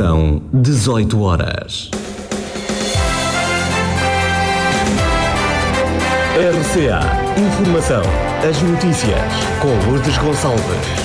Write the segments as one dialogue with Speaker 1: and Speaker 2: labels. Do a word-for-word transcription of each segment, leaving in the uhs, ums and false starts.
Speaker 1: São dezoito horas. R C A Informação. As notícias com Lourdes Gonçalves.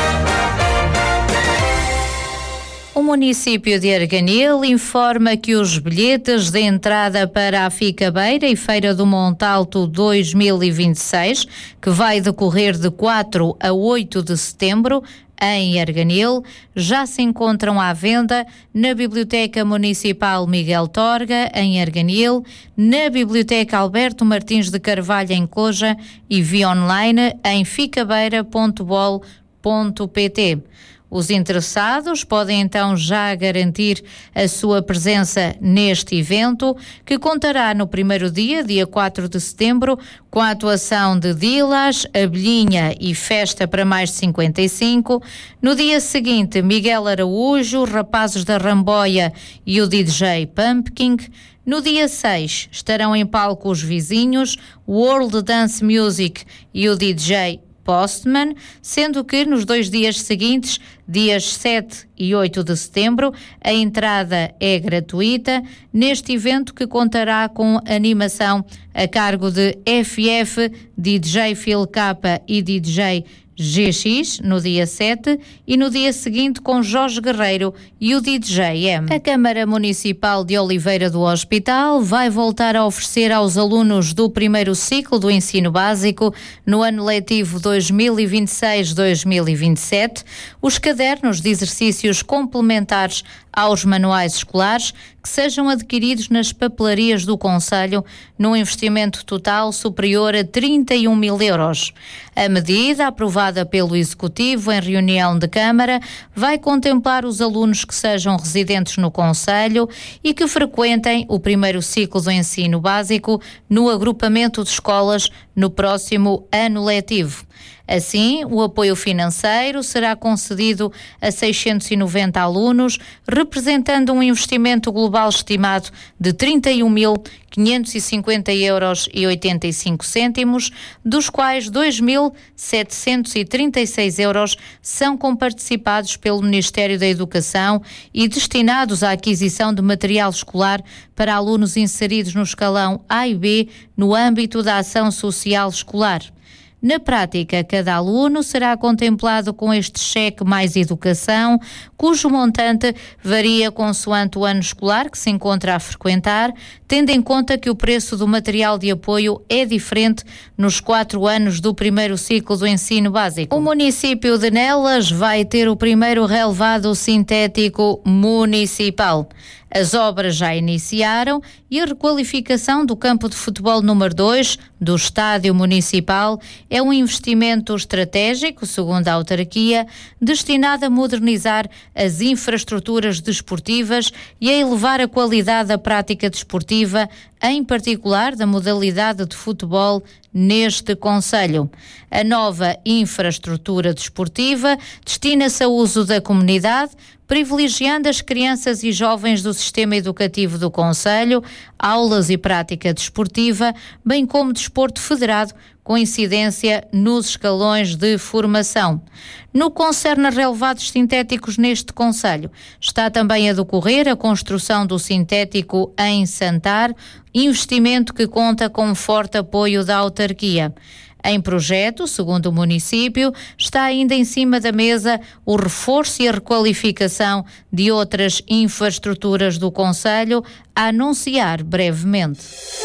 Speaker 2: O município de Arganil informa que os bilhetes de entrada para a Ficabeira e Feira do Montalto dois mil e vinte e seis, que vai decorrer de quatro a oito de setembro, em Arganil, já se encontram à venda na Biblioteca Municipal Miguel Torga, em Arganil, na Biblioteca Alberto Martins de Carvalho, em Coja, e via online em ficabeira ponto bol ponto pt. Os interessados podem então já garantir a sua presença neste evento, que contará no primeiro dia, dia quatro de setembro, com a atuação de Dilas, Abelhinha e Festa para mais de cinquenta e cinco. No dia seguinte, Miguel Araújo, Rapazes da Ramboia e o D J Pumpkin. No dia seis, estarão em palco os Vizinhos, World Dance Music e o D J Postman, sendo que nos dois dias seguintes, dias sete e oito de setembro, a entrada é gratuita neste evento, que contará com animação a cargo de F F, D J Phil K e D J G X no dia sete, e no dia seguinte com Jorge Guerreiro e o D J M. A Câmara Municipal de Oliveira do Hospital vai voltar a oferecer aos alunos do primeiro ciclo do ensino básico, no ano letivo dois mil e vinte e seis dois mil e vinte e sete, os cadernos de exercícios complementares aos manuais escolares, que sejam adquiridos nas papelarias do concelho, num investimento total superior a trinta e um mil euros. A medida, aprovada pelo Executivo em reunião de Câmara, vai contemplar os alunos que sejam residentes no concelho e que frequentem o primeiro ciclo do ensino básico no agrupamento de escolas no próximo ano letivo. Assim, o apoio financeiro será concedido a seiscentos e noventa alunos, representando um investimento global estimado de trinta e um mil quinhentos e cinquenta euros e oitenta e cinco cêntimos, dos quais dois mil setecentos e trinta e seis euros são comparticipados pelo Ministério da Educação e destinados à aquisição de material escolar para alunos inseridos no escalão A e B no âmbito da ação social escolar. Na prática, cada aluno será contemplado com este cheque mais educação, cujo montante varia consoante o ano escolar que se encontra a frequentar, tendo em conta que o preço do material de apoio é diferente nos quatro anos do primeiro ciclo do ensino básico. O município de Nelas vai ter o primeiro relevado sintético municipal. As obras já iniciaram e a requalificação do campo de futebol número dois do Estádio Municipal é um investimento estratégico, segundo a autarquia, destinado a modernizar as infraestruturas desportivas e a elevar a qualidade da prática desportiva, em particular da modalidade de futebol neste concelho. A nova infraestrutura desportiva destina-se ao uso da comunidade, privilegiando as crianças e jovens do sistema educativo do concelho, aulas e prática desportiva, bem como desporto federado, com incidência nos escalões de formação. No que concerne a relevados sintéticos neste concelho, está também a decorrer a construção do sintético em Santar, investimento que conta com forte apoio da autarquia. Em projeto, segundo o município, está ainda em cima da mesa o reforço e a requalificação de outras infraestruturas do concelho, a anunciar brevemente.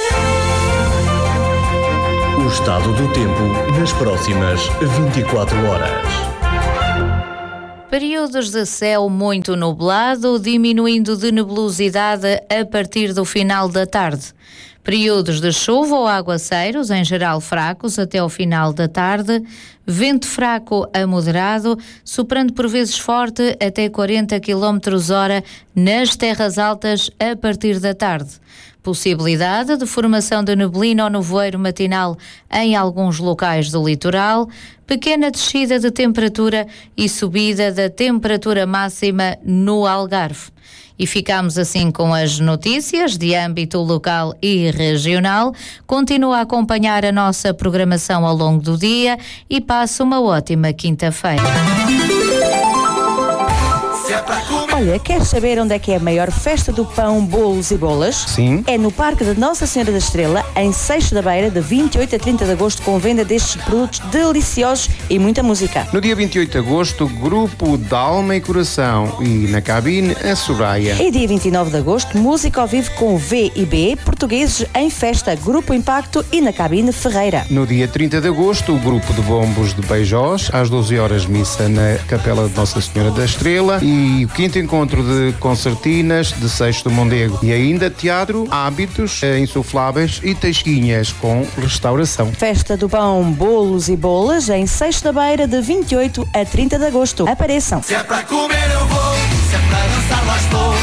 Speaker 1: O estado do tempo nas próximas vinte e quatro horas.
Speaker 2: Períodos de céu muito nublado, diminuindo de nebulosidade a partir do final da tarde. Períodos de chuva ou aguaceiros, em geral fracos, até ao final da tarde. Vento fraco a moderado, soprando por vezes forte até quarenta quilómetros hora nas terras altas a partir da tarde. Possibilidade de formação de neblina ou nevoeiro matinal em alguns locais do litoral. Pequena descida de temperatura e subida da temperatura máxima no Algarve. E ficamos assim com as notícias de âmbito local e regional. Continua a acompanhar a nossa programação ao longo do dia e passa uma ótima quinta-feira.
Speaker 3: Olha, queres saber onde é que é a maior festa do pão, bolos e bolas?
Speaker 4: Sim.
Speaker 3: É no Parque de Nossa Senhora da Estrela, em Seixo da Beira, de vinte e oito a trinta de agosto, com venda destes produtos deliciosos e muita música.
Speaker 4: No dia vinte e oito de agosto, grupo de Alma e Coração e na cabine a Soraya.
Speaker 3: E dia vinte e nove de agosto, música ao vivo com V e B, portugueses em festa, Grupo Impacto e na cabine Ferreira.
Speaker 4: No dia trinta de agosto, o grupo de bombos de Beijós, às doze horas, missa na Capela de Nossa Senhora da Estrela e o quinto encontro de concertinas de Seixo do Mondego. E ainda teatro, hábitos, insufláveis e tasquinhas com restauração.
Speaker 3: Festa do pão, bolos e bolas em Seixo da Beira, de vinte e oito a trinta de agosto. Apareçam.
Speaker 5: Se é para comer eu vou, se é para dançar lá estou.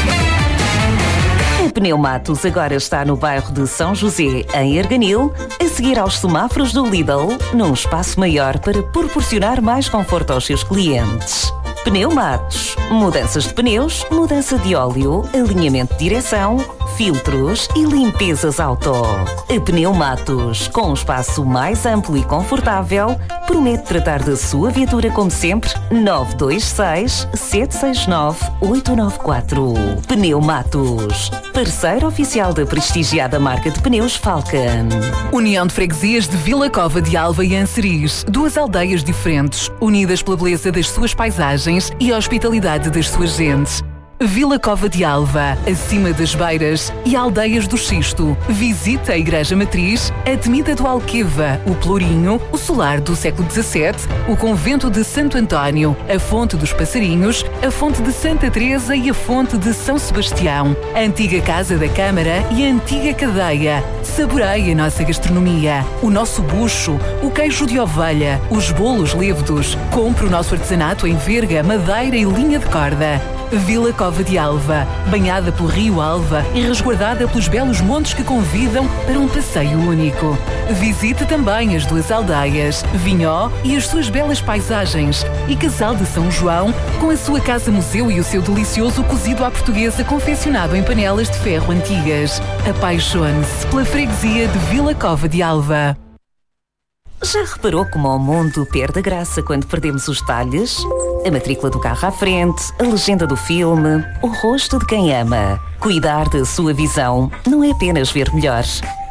Speaker 6: A Pneumatos agora está no bairro de São José, em Arganil, a seguir aos semáforos do Lidl, num espaço maior para proporcionar mais conforto aos seus clientes. Pneumatos, mudanças de pneus, mudança de óleo, alinhamento de direção, filtros e limpezas auto. A Pneumatos, com um espaço mais amplo e confortável, promete tratar da sua viatura como sempre. Nove dois seis, sete seis nove, oito nove quatro. Pneumatos, parceiro oficial da prestigiada marca de pneus Falcon.
Speaker 7: União de Freguesias de Vila Cova de Alva e Anseriz, duas aldeias diferentes, unidas pela beleza das suas paisagens e a hospitalidade das suas gentes. Vila Cova de Alva, acima das Beiras e Aldeias do Xisto. Visita a Igreja Matriz, a Temida do Alqueva, o Pelourinho, o Solar do século dezassete, o Convento de Santo António, a Fonte dos Passarinhos, a Fonte de Santa Teresa e a Fonte de São Sebastião, a antiga Casa da Câmara e a antiga Cadeia. Saboreie a nossa gastronomia, o nosso bucho, o queijo de ovelha, os bolos lévedos. Compre o nosso artesanato em verga, madeira e linha de corda. Vila Cova de Alva, banhada pelo Rio Alva e resguardada pelos belos montes que convidam para um passeio único. Visite também as duas aldeias, Vinhó e as suas belas paisagens, e Casal de São João, com a sua casa-museu e o seu delicioso cozido à portuguesa confeccionado em panelas de ferro antigas. Apaixone-se pela freguesia de Vila Cova de Alva.
Speaker 6: Já reparou como o mundo perde a graça quando perdemos os detalhes? A matrícula do carro à frente, a legenda do filme, o rosto de quem ama. Cuidar da sua visão não é apenas ver melhor,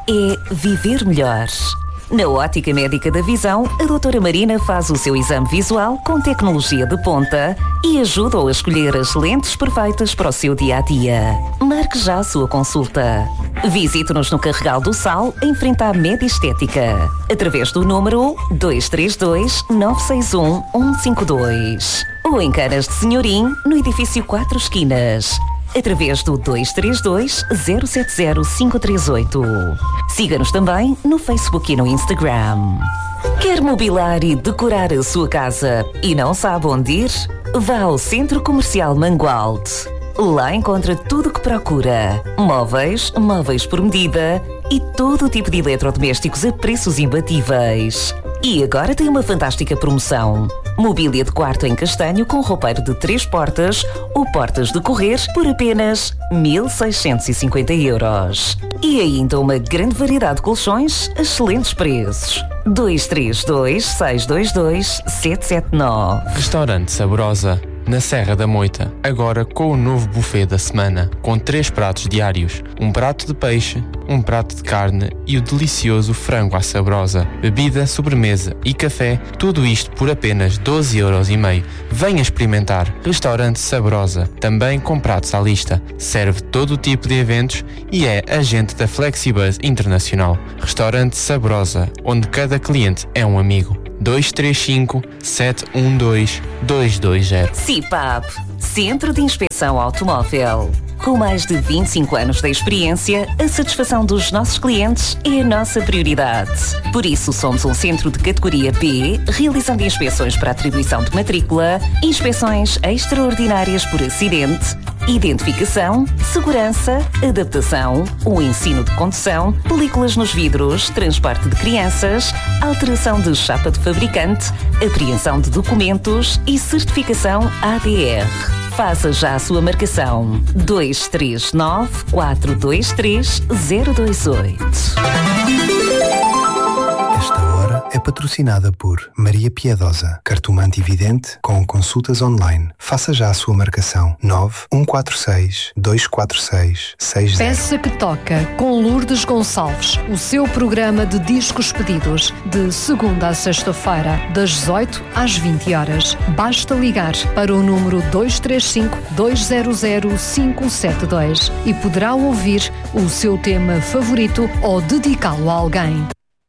Speaker 6: é viver melhor. Na Ótica Médica da Visão, a doutora Marina faz o seu exame visual com tecnologia de ponta e ajuda-o a escolher as lentes perfeitas para o seu dia-a-dia. Marque já a sua consulta. Visite-nos no Carregal do Sal, em frente à Média Estética, através do número dois três dois, nove seis um, um cinco dois. Ou em Canas de Senhorim, no edifício Quatro Esquinas, através do dois três dois, zero sete zero, cinco três oito. Siga-nos também no Facebook e no Instagram. Quer mobilar e decorar a sua casa e não sabe onde ir? Vá ao Centro Comercial Mangualde. Lá encontra tudo o que procura. Móveis, móveis por medida e todo o tipo de eletrodomésticos a preços imbatíveis. E agora tem uma fantástica promoção. Mobília de quarto em castanho com roupeiro de três portas ou portas de correr por apenas mil seiscentos e cinquenta euros. E ainda uma grande variedade de colchões a excelentes preços. dois três dois, seis dois dois, sete sete nove.
Speaker 8: Restaurante Saborosa, na Serra da Moita, agora com o novo buffet da semana, com três pratos diários, um prato de peixe, um prato de carne e o delicioso frango à saborosa, bebida, sobremesa e café, tudo isto por apenas doze euros e meio. Venha experimentar. Restaurante Saborosa, também com pratos à lista, serve todo o tipo de eventos e é agente da Flexibus Internacional. Restaurante Saborosa, onde cada cliente é um amigo. dois três cinco, sete um dois, dois dois zero.
Speaker 6: C I P A P, Centro de Inspeção Automóvel. Com mais de vinte e cinco anos de experiência, a satisfação dos nossos clientes é a nossa prioridade. Por isso, somos um centro de categoria B, realizando inspeções para atribuição de matrícula, inspeções extraordinárias por acidente, identificação, segurança, adaptação, o ensino de condução, películas nos vidros, transporte de crianças, alteração de chapa de fabricante, apreensão de documentos e certificação A D R. Faça já a sua marcação. dois três nove, quatro dois três, zero dois oito.
Speaker 9: Esta hora é patrocinada por Maria Piedosa, cartomante vidente com consultas online. Faça já a sua marcação nove um quatro seis, dois quatro seis, seis zero.
Speaker 10: Peça que toca com Lourdes Gonçalves, o seu programa de discos pedidos, de segunda a sexta-feira, das dezoito às vinte horas. Basta ligar para o número dois três cinco, dois zero zero, cinco sete dois e poderá ouvir o seu tema favorito ou dedicá-lo a alguém.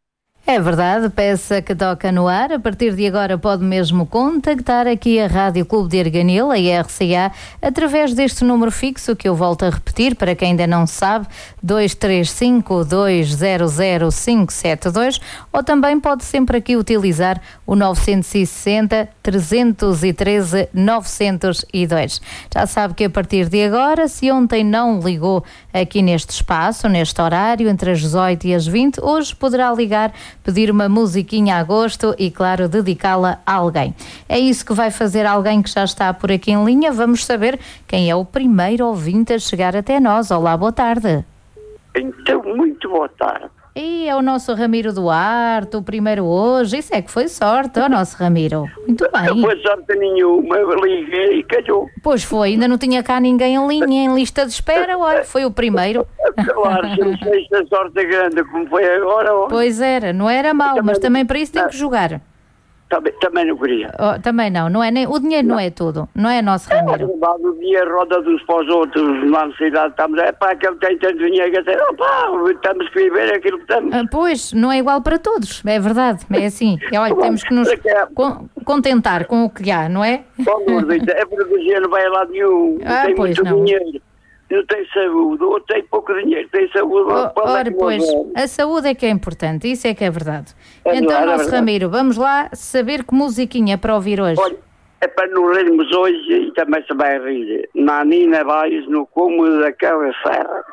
Speaker 2: É verdade, peça que toca no ar. A partir de agora pode mesmo contactar aqui a Rádio Clube de Arganil, a R C A, através deste número fixo que eu volto a repetir para quem ainda não sabe, dois três cinco, dois zero zero, cinco sete dois, ou também pode sempre aqui utilizar o nove seis zero, três um três, nove zero dois. Já sabe que a partir de agora, se ontem não ligou aqui neste espaço, neste horário, entre as dezoito e as vinte, hoje poderá ligar, pedir uma musiquinha a gosto e, claro, dedicá-la a alguém. É isso que vai fazer alguém que já está por aqui em linha. Vamos saber quem é o primeiro ouvinte a chegar até nós. Olá, boa tarde.
Speaker 11: Então, muito boa tarde.
Speaker 2: E é o nosso Ramiro Duarte, o primeiro hoje. Isso é que foi sorte, ó, nosso Ramiro. Muito bem.
Speaker 11: Não foi sorte nenhuma, liguei e calhou.
Speaker 2: Pois foi, ainda não tinha cá ninguém em linha, em lista de espera, olha, foi o primeiro.
Speaker 11: Claro, se não sei se a sorte é grande como foi agora. Olha.
Speaker 2: Pois era, não era mau, mas também para isso tem que jogar.
Speaker 11: Também, também não queria.
Speaker 2: Oh, também não, não é nem, o dinheiro não, não é tudo, não é nosso Ramiro.
Speaker 11: É, o dinheiro roda de uns para os outros, lá na cidade estamos, é pá, que ele tem tanto dinheiro, que dizer, opá, estamos a viver aquilo que estamos.
Speaker 2: Ah, pois, não é igual para todos, é verdade, é assim. É, olha, temos que nos con- contentar com o que há, não é?
Speaker 11: Bom, é porque o dinheiro não vai a lado nenhum, não
Speaker 2: ah,
Speaker 11: tem
Speaker 2: pois
Speaker 11: muito
Speaker 2: não.
Speaker 11: dinheiro. Não tem saúde, ou tem pouco dinheiro, tem saúde.
Speaker 2: Oh, ora, é pois, a saúde é que é importante, isso é que é verdade.
Speaker 11: É
Speaker 2: então,
Speaker 11: verdade,
Speaker 2: nosso
Speaker 11: é verdade.
Speaker 2: Ramiro, vamos lá saber que musiquinha para ouvir hoje.
Speaker 11: Olha, é para nos rirmos hoje e também se vai rir. Nani Navais no cômodo da cabeceira.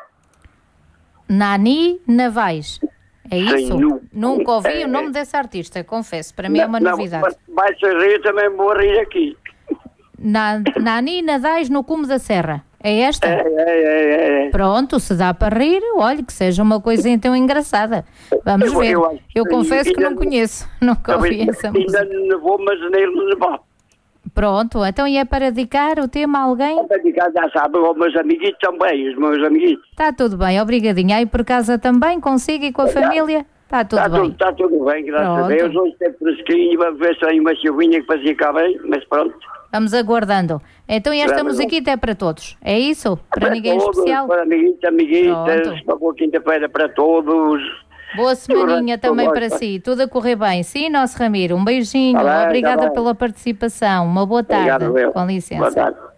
Speaker 2: Nani Navais, é isso?
Speaker 11: Sim, no,
Speaker 2: Nunca ouvi
Speaker 11: é,
Speaker 2: o nome
Speaker 11: é.
Speaker 2: dessa artista, confesso, para mim é uma
Speaker 11: não,
Speaker 2: novidade.
Speaker 11: Vai-se rir, também vou rir aqui.
Speaker 2: Na, Nani Navais no cume da serra. É esta?
Speaker 11: É, é, é, é.
Speaker 2: Pronto, se dá para rir, olha, que seja uma coisa então engraçada. Vamos
Speaker 11: Eu-
Speaker 2: ver.
Speaker 11: eu
Speaker 2: Eu,
Speaker 11: acho que
Speaker 2: confesso que
Speaker 11: ainda
Speaker 2: não
Speaker 11: não-
Speaker 2: conheço, nunca ouvi
Speaker 11: Ainda
Speaker 2: essa música.
Speaker 11: ainda não vou, mas nele não vou.
Speaker 2: Pronto, então e é para dedicar o tema a alguém?
Speaker 11: Para dedicar, já sabe, os meus amiguitos também, os meus amiguitos.
Speaker 2: Está tudo bem, obrigadinha. Aí por casa também, consigo e com a família? Está tudo
Speaker 11: Está
Speaker 2: bem.
Speaker 11: tudo, está tudo bem, graças
Speaker 2: Pronto.
Speaker 11: a Deus. Hoje tem fresquinho, vamos ver se tem uma chuvinha que fazia cá bem, mas pronto.
Speaker 2: Vamos aguardando. Então e esta
Speaker 11: Vamos.
Speaker 2: musiquita é para todos? É isso? Para ninguém
Speaker 11: todos,
Speaker 2: especial?
Speaker 11: Para amiguitos, amiguitas,
Speaker 2: Pronto.
Speaker 11: para boa quinta-feira para todos.
Speaker 2: Boa semaninha
Speaker 11: Tudo
Speaker 2: também
Speaker 11: bem,
Speaker 2: para
Speaker 11: tudo
Speaker 2: si. Tudo a correr bem. Sim, nosso Ramiro. Um beijinho.
Speaker 11: Tá bem, tá
Speaker 2: Obrigada
Speaker 11: bem.
Speaker 2: pela participação. Uma boa tarde.
Speaker 11: Obrigado, eu.
Speaker 2: Com licença.
Speaker 11: Boa tarde.